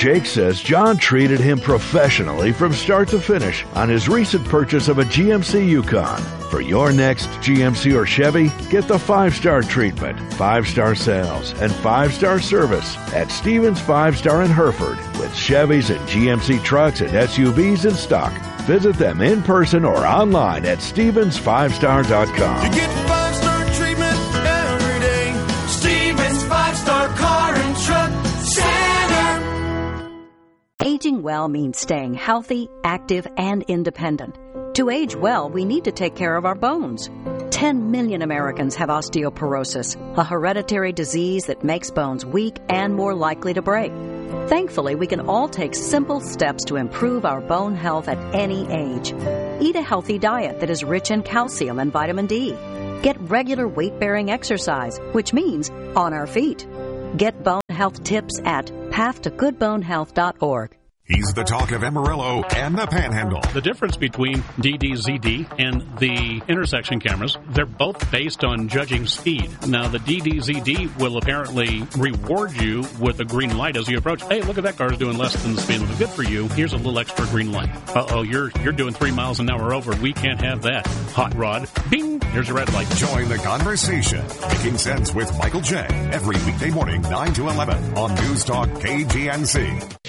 Jake says John treated him professionally from start to finish on his recent purchase of a GMC Yukon. For your next GMC or Chevy, get the 5-star treatment, 5-star sales, and 5-star service at Stevens 5-Star in Hereford with Chevys and GMC trucks and SUVs in stock. Visit them in person or online at StevensFivestar.com. You get 5-star treatment every day. Stevens 5-Star Car and Truck Center. Aging well means staying healthy, active, and independent. To age well, we need to take care of our bones. 10 million Americans have osteoporosis, a hereditary disease that makes bones weak and more likely to break. Thankfully, we can all take simple steps to improve our bone health at any age. Eat a healthy diet that is rich in calcium and vitamin D. Get regular weight-bearing exercise, which means on our feet. Get bone health tips at pathtogoodbonehealth.org. He's the talk of Amarillo and the Panhandle. The difference between DDZD and the intersection cameras, they're both based on judging speed. Now, the DDZD will apparently reward you with a green light as you approach. Hey, look at that car's doing less than the speed limit. Good for you. Here's a little extra green light. Uh-oh, you're doing 3 miles an hour over. We can't have that. Hot rod. Bing! Here's a red light. Join the conversation. Making Sense with Michael J. Every weekday morning, 9 to 11 on News Talk KGNC.